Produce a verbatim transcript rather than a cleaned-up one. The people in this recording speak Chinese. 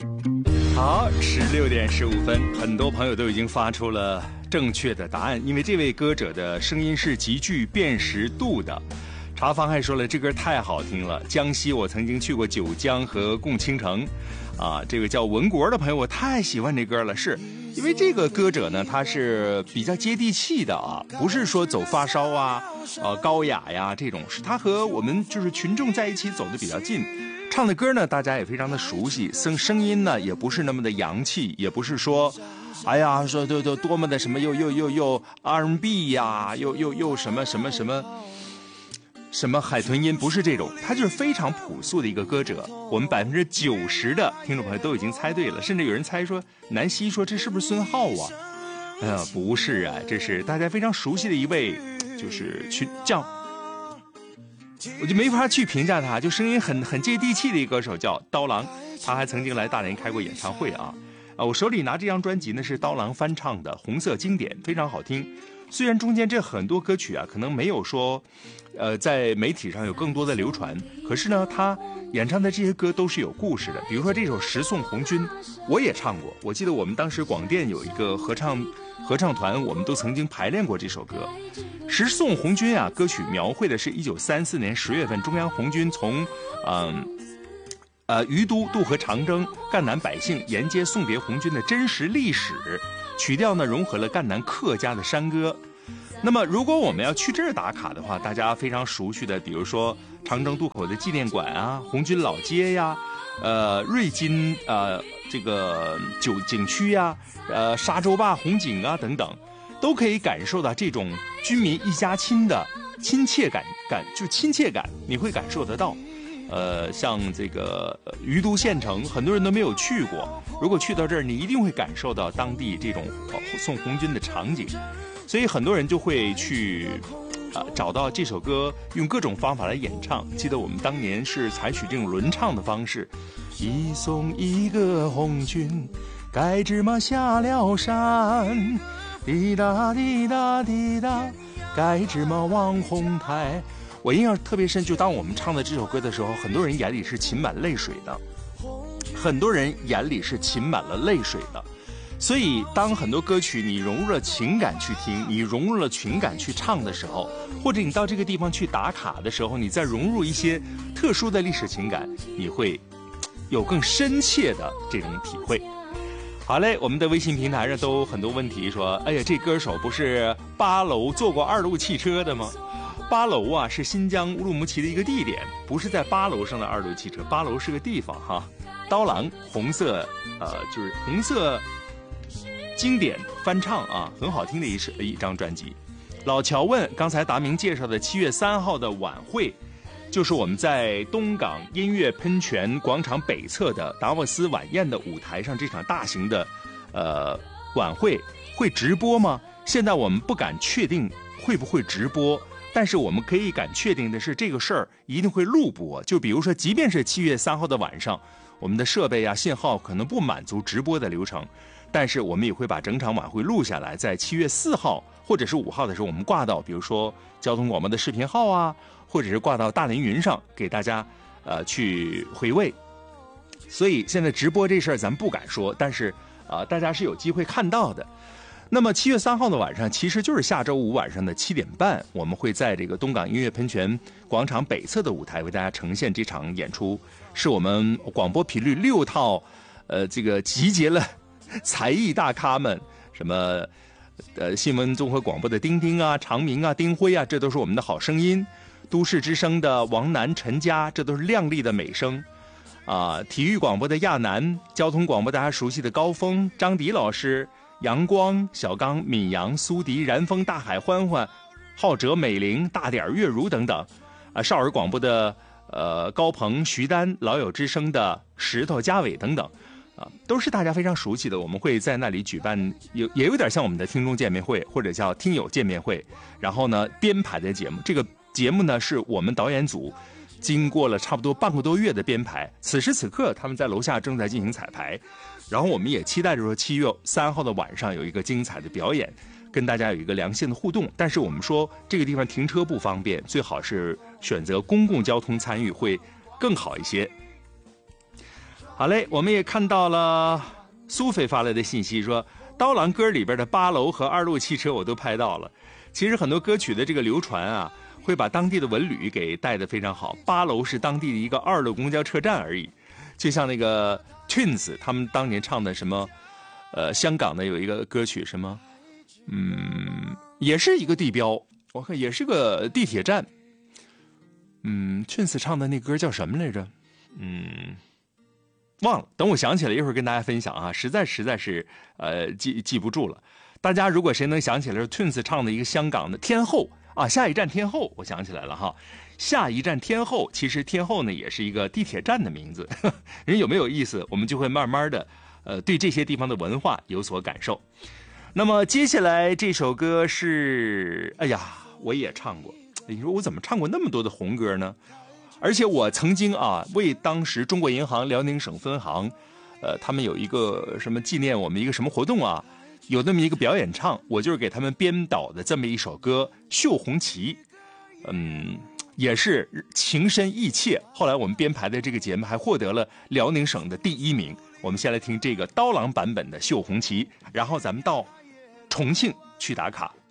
好，十六点十五分，很多朋友都已经发出了正确的答案，因为这位歌者的声音是极具辨识度的。茶坊还说了，这歌太好听了，江西我曾经去过九江和共青城，啊，这个叫文国的朋友，我太喜欢这歌了，是因为这个歌者呢，他是比较接地气的啊，不是说走发烧啊、呃高雅呀这种，是他和我们就是群众在一起走得比较近。唱的歌呢，大家也非常的熟悉，声声音呢也不是那么的洋气，也不是说，哎呀，说多多多么的什么又又又又 R and B 呀，又又又什么什么什么什么海豚音，不是这种，他就是非常朴素的一个歌者。我们百分之九十的听众朋友都已经猜对了，甚至有人猜说，南希说这是不是孙浩啊？呃，不是啊，这是大家非常熟悉的一位，就是群叫。我就没法去评价他，就声音很很接地气的一个歌手叫刀郎，他还曾经来大连开过演唱会啊。啊，我手里拿这张专辑呢是刀郎翻唱的《红色经典》，非常好听。虽然中间这很多歌曲啊可能没有说，呃，在媒体上有更多的流传，可是呢，他演唱的这些歌都是有故事的。比如说这首《十送红军》，我也唱过，我记得我们当时广电有一个合唱合唱团，我们都曾经排练过这首歌。十送红军啊，歌曲描绘的是一九三四年十月份中央红军从嗯呃于都渡河长征，赣南百姓沿街送别红军的真实历史，曲调呢融合了赣南客家的山歌。那么如果我们要去这儿打卡的话，大家非常熟悉的，比如说长征渡口的纪念馆啊，红军老街呀，呃瑞金呃这个酒景区呀，呃沙洲坝红景啊等等，都可以感受到这种军民一家亲的亲切感感就亲切感，你会感受得到。呃，像这个于都县城，很多人都没有去过，如果去到这儿，你一定会感受到当地这种送红军的场景，所以很多人就会去啊、呃、找到这首歌，用各种方法来演唱。记得我们当年是采取这种轮唱的方式，一送一个红军，盖芝麻下了山，滴答滴答滴答，盖芝麻望红台。我印象特别深，就当我们唱的这首歌的时候，很多人眼里是噙满泪水的，很多人眼里是噙满了泪水的。所以当很多歌曲你融入了情感去听，你融入了情感去唱的时候，或者你到这个地方去打卡的时候，你再融入一些特殊的历史情感，你会有更深切的这种体会。好嘞，我们的微信平台上都很多问题说，哎呀，这歌手不是八楼坐过二路汽车的吗？八楼啊是新疆乌鲁木齐的一个地点，不是在八楼上的二路汽车，八楼是个地方哈。刀郎红色呃就是红色经典翻唱啊，很好听的一一张专辑。老乔问，刚才达明介绍的七月三号的晚会，就是我们在东港音乐喷泉广场北侧的达沃斯晚宴的舞台上这场大型的呃晚会会直播吗？现在我们不敢确定会不会直播，但是我们可以敢确定的是，这个事儿一定会录播。就比如说，即便是七月三号的晚上，我们的设备啊、信号可能不满足直播的流程，但是我们也会把整场晚会录下来，在七月四号或者是五号的时候，我们挂到比如说交通广播的视频号啊，或者是挂到大连云上，给大家呃去回味。所以现在直播这事儿咱们不敢说，但是啊、呃，大家是有机会看到的。那么七月三号的晚上，其实就是下周五晚上的七点半，我们会在这个东港音乐喷泉广场北侧的舞台为大家呈现这场演出，是我们广播频率六套，呃，这个集结了才艺大咖们，什么呃新闻综合广播的丁丁啊、长明啊、丁辉啊，这都是我们的好声音；都市之声的王楠、陈佳，这都是亮丽的美声。啊，体育广播的亚楠，交通广播大家熟悉的高峰、张迪老师。阳光、小刚、闵阳、苏迪、然风、大海、欢欢、浩哲、美玲、大点月如等等，啊，少儿广播的呃高鹏、徐丹，老友之声的石头、嘉伟等等，啊，都是大家非常熟悉的。我们会在那里举办，有也有点像我们的听众见面会，或者叫听友见面会。然后呢，编排的节目，这个节目呢是我们导演组经过了差不多半个多月的编排，此时此刻他们在楼下正在进行彩排。然后我们也期待着说七月三号的晚上有一个精彩的表演，跟大家有一个良性的互动。但是我们说这个地方停车不方便，最好是选择公共交通参与会更好一些。 好嘞，我们也看到了苏菲发来的信息说，刀郎歌里边的八楼和二路汽车我都拍到了。其实很多歌曲的这个流传啊，会把当地的文旅给带得非常好。八楼是当地的一个二路公交车站而已，就像那个 Twins 他们当年唱的什么，呃，香港的有一个歌曲什么，嗯，也是一个地标，我看也是个地铁站。嗯 ，Twins 唱的那歌叫什么来着？嗯。忘了，等我想起来一会儿跟大家分享啊，实在实在是呃记记不住了。大家如果谁能想起来是 Twins 唱的一个香港的天后啊，下一站天后，我想起来了哈，下一站天后，其实天后呢也是一个地铁站的名字，呵呵，人有没有意思？我们就会慢慢的呃对这些地方的文化有所感受。那么接下来这首歌是，哎呀，我也唱过，你说我怎么唱过那么多的红歌呢？而且我曾经啊，为当时中国银行辽宁省分行，呃，他们有一个什么纪念我们一个什么活动啊，有那么一个表演唱，我就是给他们编导的这么一首歌《绣红旗》，嗯，也是情深意切。后来我们编排的这个节目还获得了辽宁省的第一名。我们先来听这个刀郎版本的《绣红旗》，然后咱们到重庆去打卡。